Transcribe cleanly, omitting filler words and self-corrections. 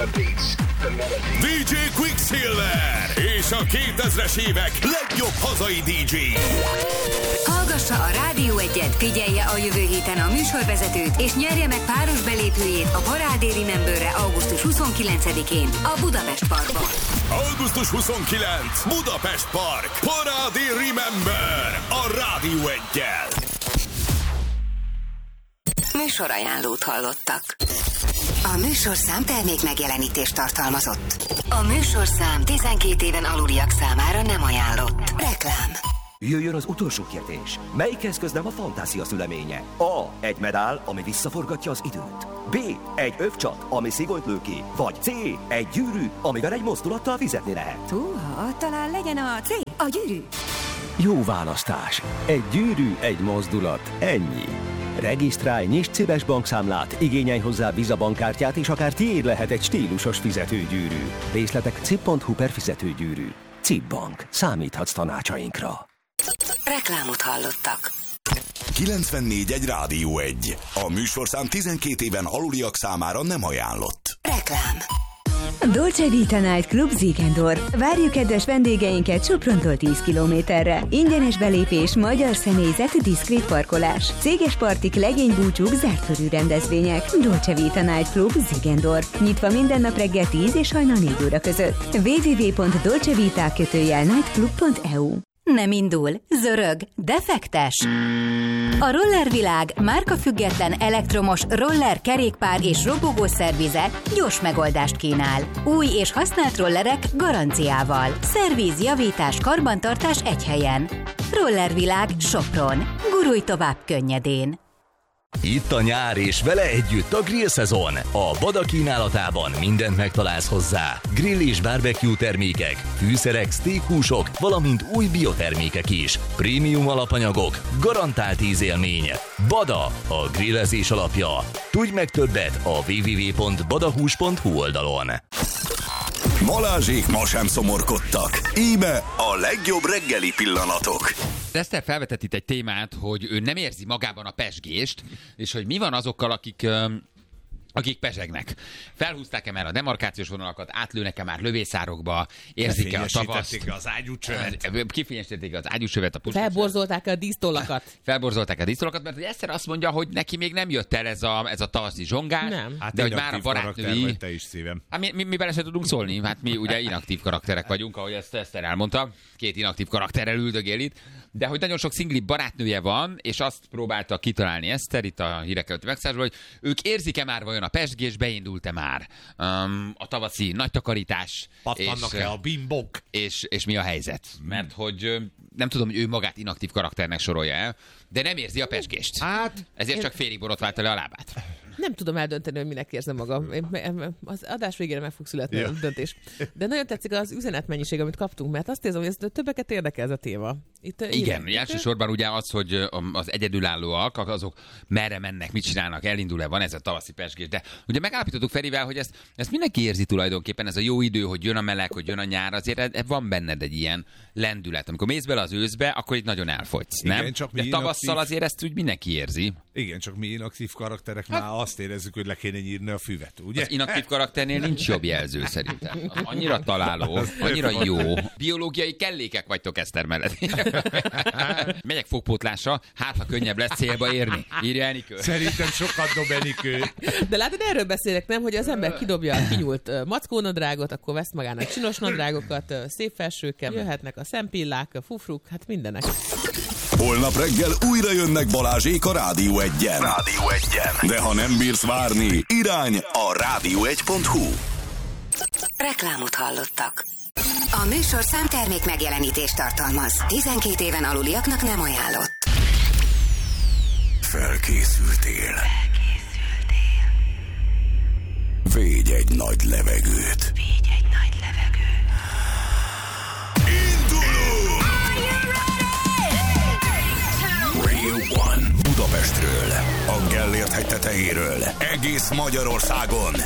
DJ Quicksilver és a 2000-es évek legjobb hazai DJ-i. Hallgassa a Rádió 1-et, figyelje a jövő héten a műsorvezetőt, és nyerje meg páros belépőjét a Parádé Rememberre augusztus 29-én a Budapest Parkban. Augusztus 29. Budapest Park. Parádé Remember a Rádió 1-jel. Műsorajánlót hallottak. A műsorszám termék megjelenítést tartalmazott. A műsorszám 12 éven aluliak számára nem ajánlott. Reklám. Jöjjön az utolsó kérdés. Melyik eszköz nem a fantázia szüleménye? A. Egy medál, ami visszaforgatja az időt. B. Egy övcsat, ami szigonyt lő ki. Vagy C. Egy gyűrű, amivel egy mozdulattal fizetni lehet. Talán legyen a C. A gyűrű. Jó választás. Egy gyűrű, egy mozdulat. Ennyi. Regisztrálj, nyisd Cibes bankszámlát, igényelj hozzá Visa bankkártyát, és akár tiéd lehet egy stílusos fizetőgyűrű. Részletek cib.hu/fizetőgyűrű. Cib Bank. Számíthatsz tanácsainkra. Reklámot hallottak. 94.1 Rádió 1. A műsorszám 12 éven aluliak számára nem ajánlott. Reklám. Dolce Vita Night Club Ziegendorf. Várjuk kedves vendégeinket Soprontól 10 kilométerre. Ingyenes belépés, magyar személyzet, diszkrét parkolás. Céges partik, legénybúcsúk, zárt körű rendezvények. Dolce Vita Night Club Ziegendorf. Nyitva minden nap reggel 10 és hajnal 4 óra között. www.dolcevita-nightclub.eu. Nem indul, zörög, defektes. A Rollervilág márkafüggetlen elektromos roller, kerékpár és robogó szervize gyors megoldást kínál. Új és használt rollerek garanciával. Szerviz, javítás, karbantartás egy helyen. Rollervilág Sopron. Gurulj tovább könnyedén. Itt a nyár és vele együtt a grill szezon. A Bada kínálatában mindent megtalálsz hozzá. Grill és barbecue termékek, fűszerek, steakhúsok, valamint új biotermékek is. Prémium alapanyagok, garantált ízélmény. Bada, a grillezés alapja. Tudj meg többet a www.badahús.hu oldalon. Balázsék ma sem szomorkodtak. Íme a legjobb reggeli pillanatok. Eszter felvetett itt egy témát, hogy ő nem érzi magában a pezsgést, és hogy mi van azokkal, akik pezsegnek. Felhúzták-e már a demarkációs vonalakat, átlőnek-e már lövészárokba, érzik-e a tavaszt? Az ágyúcsövet. Kifényesítették az ágyúcsövet, a puskás. Felborzolták a dísztollakat. Felborzolták a dísztollakat, mert Eszter azt mondja, hogy neki még nem jött el ez a tavaszi zsongár. Nem. Hát de hogy már a barátnői... Te is szívem. Hát mi bele se tudunk szólni, hát mi ugye inaktív karakterek vagyunk, ahogy ezt Eszter elmondta. 2 inaktív karakterrel üldögél itt. De hogy nagyon sok szingli barátnője van, és azt próbálta kitalálni Eszter itt a hírek előtti megszállásból, hogy ők érzik-e már vajon a pezsgés, beindult-e már a tavaszi nagy takarítás. Pattannak-e a bimbok? És mi a helyzet? Mert hogy nem tudom, hogy ő magát inaktív karakternek sorolja el, de nem érzi a pezsgést. Hát, ezért csak félig borotvált le a lábát. Nem tudom eldönteni, hogy minek érzem magam. Az adás végére meg fog születni a döntés. De nagyon tetszik az üzenetmennyiség, amit kaptunk, mert azt érzem, hogy ez többeket érdekel ez a téma. Igen, elsősorban ugye az, hogy az egyedülállóak, azok merre mennek, mit csinálnak, elindul-e, van ez a tavaszi pezsgés. De ugye megállapítottuk Ferivel, hogy ezt mindenki érzi tulajdonképpen, ez a jó idő, hogy jön a meleg, hogy jön a nyár, azért van benned egy ilyen lendület. Amikor mész bele az őszbe, akkor itt nagyon elfogysz, nem? Igen, csak de tavasszal azért ezt úgy mindenki érzi. Igen, csak mi inaktív karakterek már azt érezzük, hogy le kéne nyírni a füvet, ugye? Az inaktív karakternél nincs jobb jelző szerintem. Annyira találó, annyira jó. Biológiai kellékek vagytok Eszter mellett. Megyek fogpótlásra, hát ha könnyebb lesz célba érni. Írja Enikő. Szerintem sokat dob Enikő. De látod, erről beszélek, nem? Hogy az ember kidobja a kinyúlt mackónadrágot, akkor vesz magának csinos nadrágokat, szép felsőkkel, jöhetnek a szempillák, a fufruk, hát mindenek. Holnap reggel újra jönnek Balázsék a Rádió 1-en. De ha nem bírsz várni, irány a rádió1.hu. Reklámot hallottak. A műsorszám termék megjelenítést tartalmaz. 12 éven aluliaknak nem ajánlott. Felkészültél. Védj egy nagy levegőt. Indulunk! Radio One Budapestről, a Gellért hegy tetejéről, egész Magyarországon